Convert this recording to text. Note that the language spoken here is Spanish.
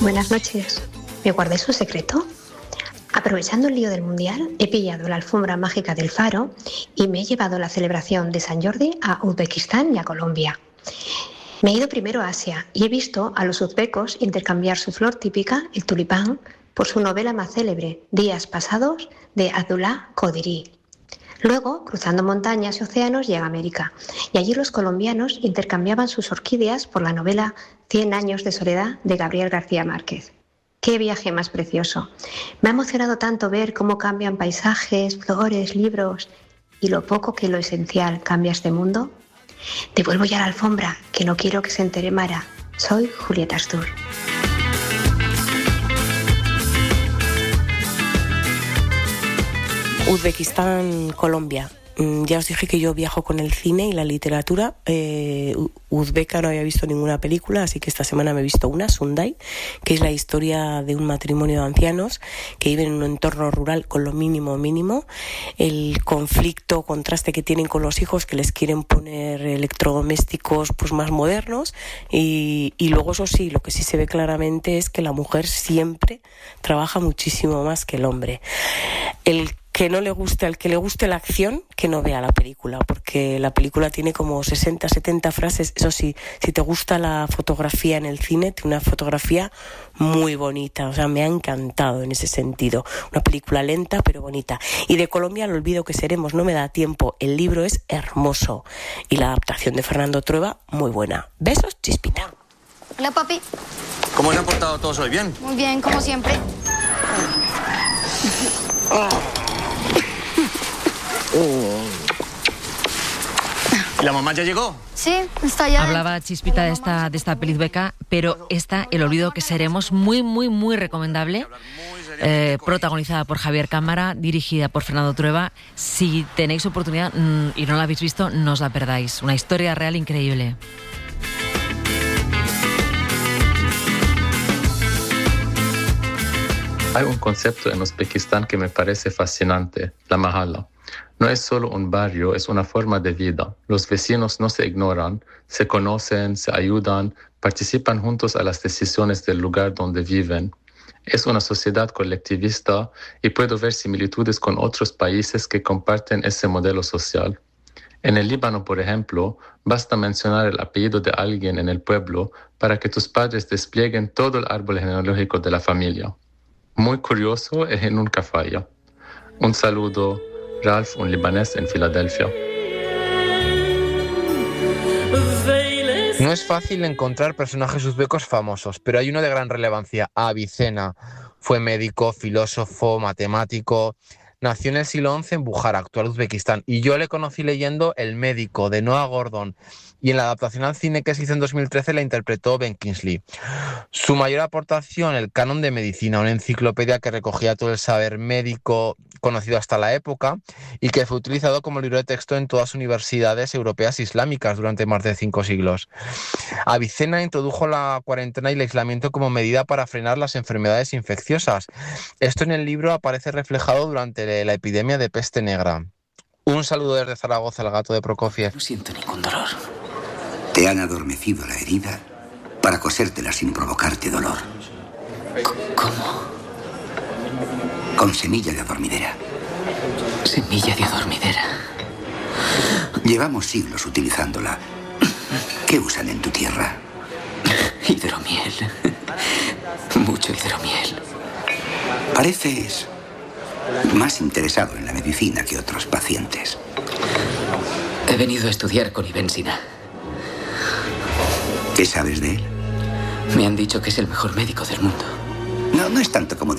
Buenas noches. ¿Me guardáis un secreto? Aprovechando el lío del Mundial, he pillado la alfombra mágica del Faro y me he llevado la celebración de San Jordi a Uzbekistán y a Colombia. Me he ido primero a Asia y he visto a los uzbecos intercambiar su flor típica, el tulipán, por su novela más célebre, Días pasados, de Abdullah Qadiri. Luego, cruzando montañas y océanos, llega a América y allí los colombianos intercambiaban sus orquídeas por la novela 100 años de soledad de Gabriel García Márquez. ¡Qué viaje más precioso! Me ha emocionado tanto ver cómo cambian paisajes, flores, libros y lo poco que lo esencial cambia este mundo. Devuelvo ya la alfombra, que no quiero que se entere Mara. Soy Julieta Astur. Uzbekistán, Colombia. Ya os dije que yo viajo con el cine y la literatura. Uzbeca no había visto ninguna película, así que esta semana me he visto una, Sunday, que es la historia de un matrimonio de ancianos que viven en un entorno rural con lo mínimo, el conflicto, contraste que tienen con los hijos, que les quieren poner electrodomésticos pues más modernos, y luego eso sí, lo que sí se ve claramente es que la mujer siempre trabaja muchísimo más que el hombre. El que no le guste, al que le guste la acción, que no vea la película, porque la película tiene como 60, 70 frases. Eso sí, si te gusta la fotografía en el cine, tiene una fotografía muy bonita, o sea, me ha encantado en ese sentido. Una película lenta pero bonita. Y de Colombia, El olvido que seremos, no me da tiempo. El libro es hermoso y la adaptación de Fernando Trueba, muy buena. Besos, Chispita. Hola, papi. ¿Cómo se han portado todos hoy? ¿Bien? Muy bien, como siempre. ¿Y la mamá ya llegó? Sí, está allá. Hablaba Chispita de esta peli uzbeca, pero esta, El olvido que seremos, muy recomendable. Protagonizada por Javier Cámara, dirigida por Fernando Trueba. Si tenéis oportunidad y no la habéis visto, no os la perdáis. Una historia real increíble. Hay un concepto en Uzbekistán que me parece fascinante, la mahala. No es solo un barrio, es una forma de vida. Los vecinos no se ignoran, se conocen, se ayudan, participan juntos a las decisiones del lugar donde viven. Es una sociedad colectivista y puedo ver similitudes con otros países que comparten ese modelo social. En el Líbano, por ejemplo, basta mencionar el apellido de alguien en el pueblo para que tus padres desplieguen todo el árbol genealógico de la familia. Muy curioso y nunca falla. Un saludo, Ralph, un libanés en Filadelfia. No es fácil encontrar personajes uzbecos famosos, pero hay uno de gran relevancia, Avicena. Fue médico, filósofo, matemático. Nació en el siglo XI en Bujar, actual Uzbekistán, y yo le conocí leyendo El médico, de Noah Gordon, y en la adaptación al cine que se hizo en 2013 la interpretó Ben Kingsley. Su mayor aportación, el Canon de Medicina, una enciclopedia que recogía todo el saber médico conocido hasta la época y que fue utilizado como libro de texto en todas las universidades europeas islámicas durante más de 5 siglos. Avicena introdujo la cuarentena y el aislamiento como medida para frenar las enfermedades infecciosas. Esto en el libro aparece reflejado durante la epidemia de peste negra. Un saludo desde Zaragoza, el gato de Prokofiev. No siento ningún dolor. Te han adormecido la herida para cosértela sin provocarte dolor. ¿Cómo? Con semilla de adormidera. Semilla de adormidera. Llevamos siglos utilizándola. ¿Qué usan en tu tierra? Hidromiel. Mucho hidromiel. Pareces más interesado en la medicina que otros pacientes. He venido a estudiar con Ibn Sina. ¿Qué sabes de él? Me han dicho que es el mejor médico del mundo. No es tanto como